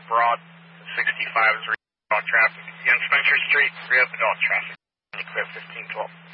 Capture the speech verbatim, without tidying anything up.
Broad, sixty-five is rear adult traffic. Again, Spencer Street, rear adult traffic. Clear fifteen twelve.